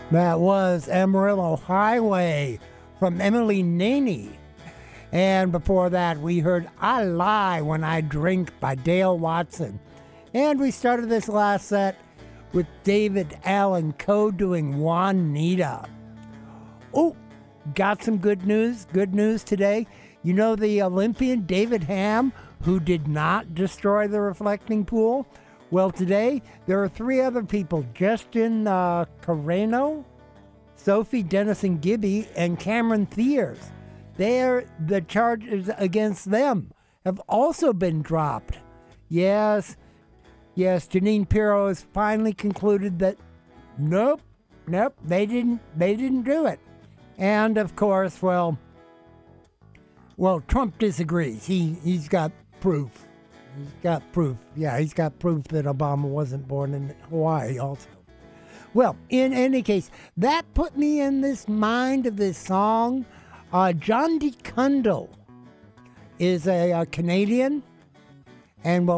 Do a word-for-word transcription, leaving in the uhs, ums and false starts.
That was Amarillo Highway from Emily Naney. And before that, we heard I Lie When I Drink by Dale Watson. And we started this last set with David Allan Coe doing Juanita. Oh, got some good news. Good news today. You know the Olympian David Ham, who did not destroy the reflecting pool? Well, today, there are three other people, Justin uh, Carreno, Sophie Dennison Gibby, and Cameron Thiers. They're, the charges against them have also been dropped. Yes, yes, Janine Pirro has finally concluded that nope, nope, they didn't, they didn't do it. And of course, well, well, Trump disagrees. He, he's got proof. He's got proof. Yeah, he's got proof that Obama wasn't born in Hawaii also. Well, in any case, that put me in this mind of this song. Uh, John D. Cundall is a, a Canadian, and well,